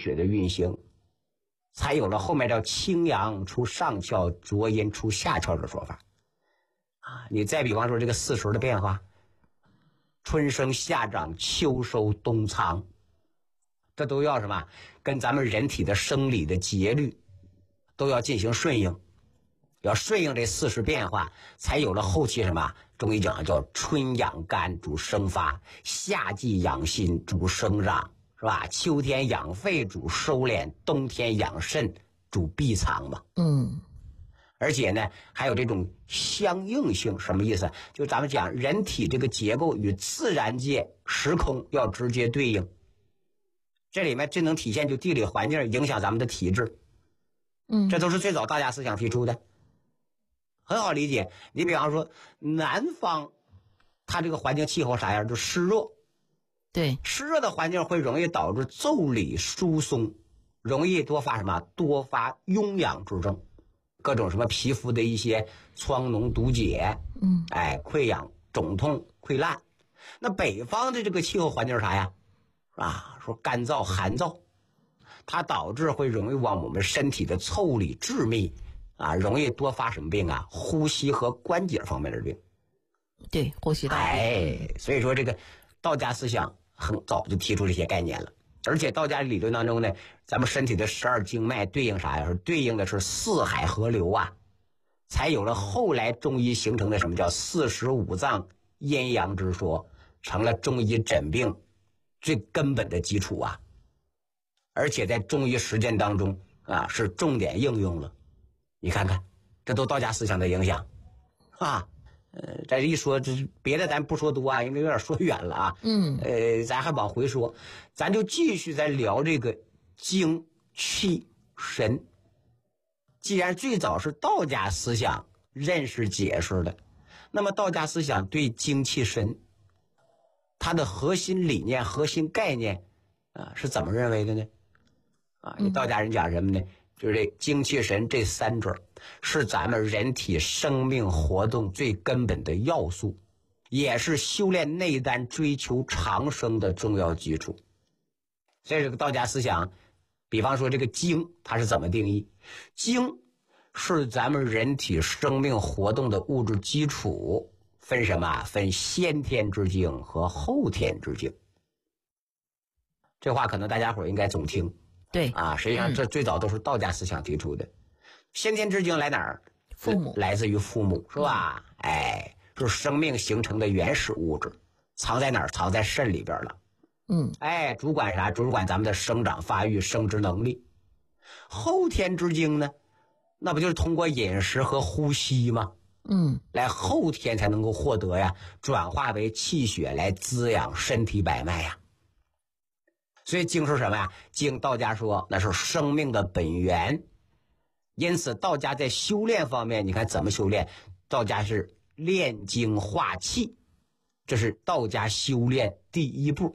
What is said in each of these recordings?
血的运行，才有了后面叫清阳出上窍，浊阴出下窍的说法啊。你再比方说这个四时的变化，春生夏长秋收冬藏，这都要什么？跟咱们人体的生理的节律都要进行顺应，要顺应这四时变化，才有了后期什么？中医讲叫春养肝主生发，夏季养心主生长，是吧？秋天养肺主收敛，冬天养肾主闭藏嘛。而且呢，还有这种相应性，什么意思？就咱们讲人体这个结构与自然界时空要直接对应，这里面最能体现就地理环境影响咱们的体质。这都是最早道家思想提出的，很好理解。你比方说南方，它这个环境气候啥样？就湿热， 对， 湿热的环境会容易导致腠理疏松，容易多发什么？多发痈痒之症，各种什么皮肤的一些疮脓毒结，溃疡、肿痛、溃烂。那北方的这个气候环境是啥呀？说干燥寒燥，它导致会容易往我们身体的腠理致密容易多发什么病啊？呼吸和关节方面的病。 对，呼吸道病。 所以说这个道家思想很早就提出这些概念了。而且道家理论当中呢，咱们身体的12经脉对应啥呀？对应的是四海河流才有了后来中医形成的什么叫45脏阴阳之说，成了中医诊病最根本的基础而且在中医实践当中是重点应用了。你看看，这都道家思想的影响这一说，这别的咱不说多应该有点说远了咱还往回说，咱就继续再聊这个精气神。既然最早是道家思想认识解释的，那么道家思想对精气神它的核心理念、核心概念是怎么认为的呢？道家人讲什么呢？就是这精气神这三者是咱们人体生命活动最根本的要素，也是修炼内丹追求长生的重要基础。所以这个道家思想，比方说这个精它是怎么定义？精是咱们人体生命活动的物质基础，分什么？分先天之精和后天之精。这话可能大家伙应该总听。 对实际上这最早都是道家思想提出的。先天之精来哪儿？ 父母， 来自于父母，是吧？是生命形成的原始物质，藏在哪儿？藏在肾里边了。主管啥？主管咱们的生长发育、生殖能力。后天之精呢？那不就是通过饮食和呼吸吗？来后天才能够获得呀，转化为气血来滋养身体百脉呀。所以精是什么呀？精道家说那是生命的本源。因此道家在修炼方面，你看怎么修炼？道家是炼精化气，这是道家修炼第一步。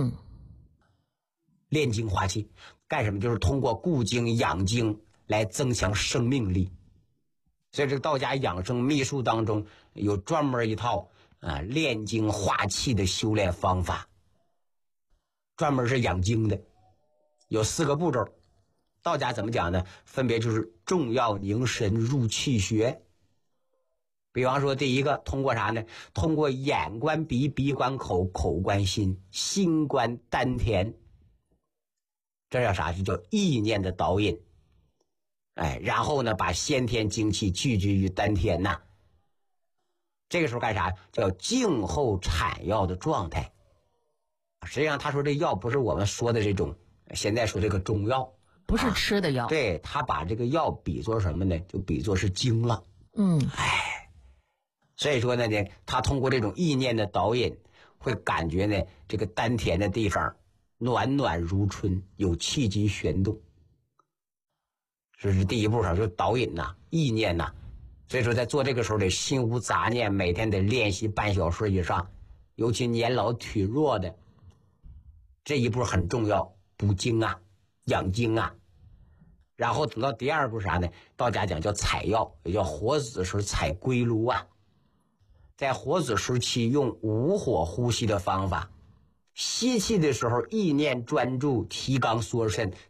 炼精化气干什么？就是通过固精养精来增强生命力。所以这个道家养生秘术当中有专门一套炼精化气的修炼方法，专门是养精的，有4个步骤。道家怎么讲呢？分别就是重要凝神入气穴。比方说第一个通过啥呢？通过眼观鼻，鼻观口，口观心，心观丹田。这叫啥？这叫意念的导引。然后呢，把先天精气聚集于丹田这个时候干啥？叫静候产药的状态。实际上他说这药不是我们说的这种现在说这个中药， 不是吃的药。 对，他把这个药比作什么呢？就比作是精了。所以说呢，他通过这种意念的导引，会感觉呢这个丹田的地方暖暖如春，有气机旋动。这是第一步上就导引意念所以说在做这个时候得心无杂念，每天得练习半小时以上，尤其年老体弱的，这一步很重要，补精养精然后等到第二步啥呢？道家讲叫采药，也叫活子时采归炉在活子时期用无火呼吸的方法，吸气的时候意念专注，提肛缩肾，